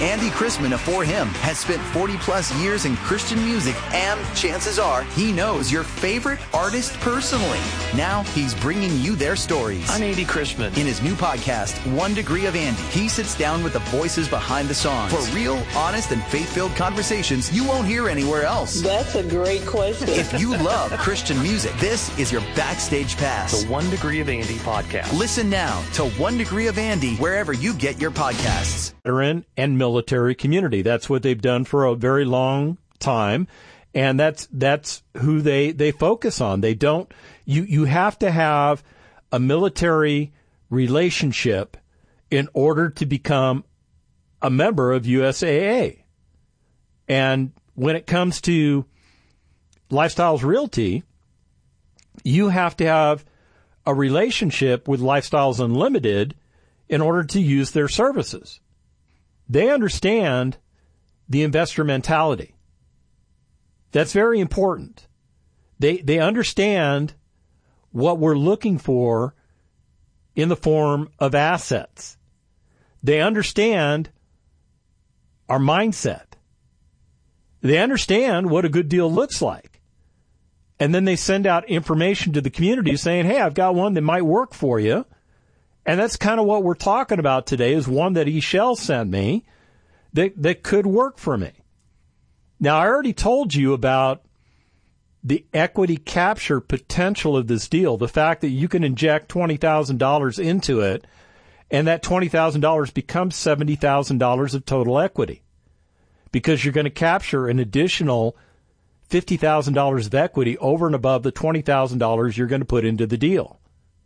Andy Chrisman of For Him has spent 40-plus years in Christian music, and chances are he knows your favorite artist personally. Now he's bringing you their stories. I'm Andy Chrisman. In his new podcast, 1 Degree of Andy, he sits down with the voices behind the songs for real, honest, and faith-filled conversations you won't hear anywhere else. That's a great question. If you love Christian music, this is your backstage pass. The 1 Degree of Andy podcast. Listen now to 1 Degree of Andy wherever you get your podcasts. Veteran and military community. That's what they've done for a very long time, and that's who they focus on. They don't. You have to have a military relationship in order to become a member of USAA. And when it comes to Lifestyles Realty, you have to have a relationship with Lifestyles Unlimited in order to use their services. They understand the investor mentality. That's very important. They understand what we're looking for in the form of assets. They understand our mindset. They understand what a good deal looks like. And then they send out information to the community saying, hey, I've got one that might work for you. And that's kind of what we're talking about today, is one that Eshell sent me that could work for me. Now, I already told you about the equity capture potential of this deal, the fact that you can inject $20,000 into it, and that $20,000 becomes $70,000 of total equity, because you're going to capture an additional $50,000 of equity over and above the $20,000 you're going to put into the deal.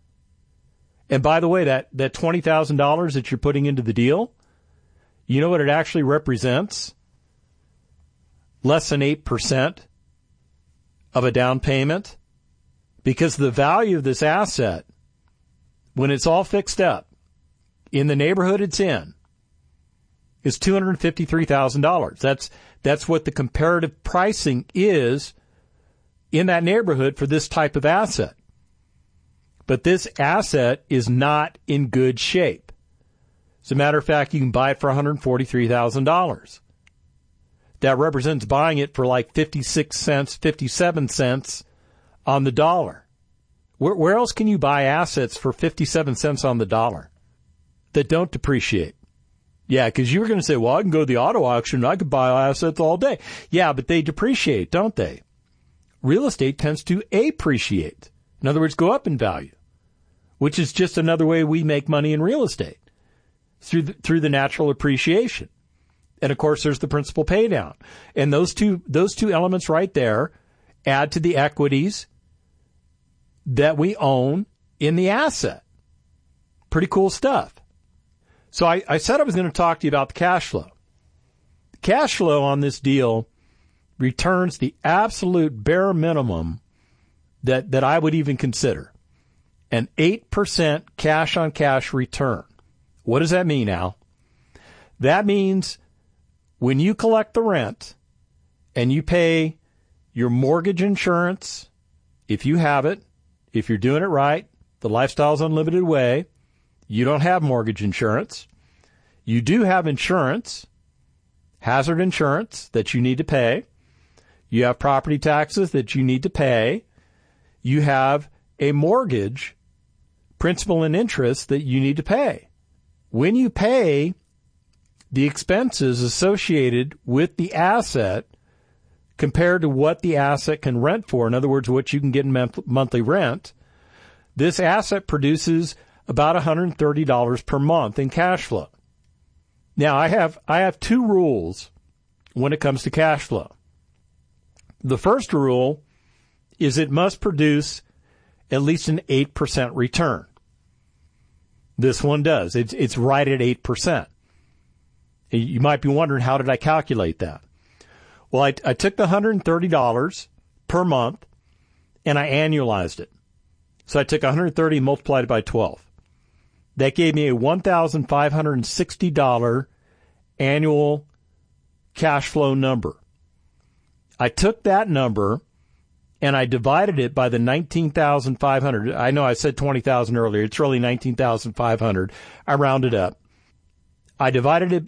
And by the way, that $20,000 that you're putting into the deal, you know what it actually represents? Less than 8% of a down payment. Because the value of this asset, when it's all fixed up, in the neighborhood it's in, is $253,000. That's what the comparative pricing is in that neighborhood for this type of asset. But this asset is not in good shape. As a matter of fact, you can buy it for $143,000. That represents buying it for like 56 cents, 57 cents on the dollar. Where else can you buy assets for 57 cents on the dollar that don't depreciate? Yeah, because you were going to say, well, I can go to the auto auction and I could buy assets all day. Yeah, but they depreciate, don't they? Real estate tends to appreciate. In other words, go up in value, which is just another way we make money in real estate, through the natural appreciation. And of course, there's the principal pay down. And those two elements right there add to the equities that we own in the asset. Pretty cool stuff. So I said I was going to talk to you about the cash flow. The cash flow on this deal returns the absolute bare minimum that I would even consider. An 8% cash-on-cash return. What does that mean, Al? That means when you collect the rent and you pay your mortgage insurance, if you have it, if you're doing it right, the Lifestyles Unlimited way, you don't have mortgage insurance. You do have insurance, hazard insurance that you need to pay. You have property taxes that you need to pay. You have a mortgage, principal and interest, that you need to pay. When you pay the expenses associated with the asset compared to what the asset can rent for, in other words, what you can get in monthly rent, this asset produces about $130 per month in cash flow. Now, I have two rules when it comes to cash flow. The first rule is it must produce at least an 8% return. This one does. It's right at 8%. You might be wondering, how did I calculate that? Well, I took the $130 per month and I annualized it. So I took 130 and multiplied it by 12. That gave me a $1,560 annual cash flow number. I took that number and I divided it by the 19,500. I know I said 20,000 earlier. It's really 19,500. I rounded up. I divided it